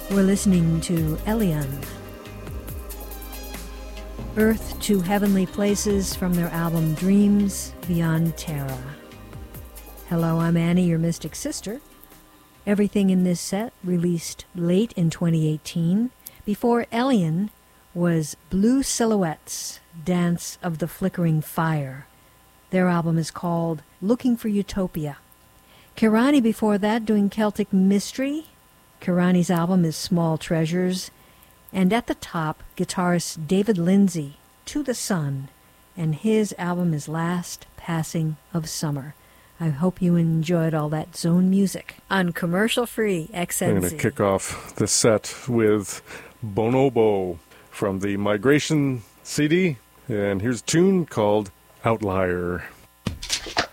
We're listening to Elian, Earth to Heavenly Places from their album Dreams Beyond Terra. Hello, I'm Annie, your mystic sister. Everything in this set released late in 2018. Before Elian was Blue Silhouettes, Dance of the Flickering Fire. Their album is called Looking for Utopia. Kirani before that doing Celtic Mystery. Kirani's album is Small Treasures. And at the top, guitarist David Lindsay, To the Sun, and his album is Last Passing of Summer. I hope you enjoyed all that zone music on commercial-free XNZ. I'm going to kick off the set with Bonobo from the Migration CD, and here's a tune called Outlier.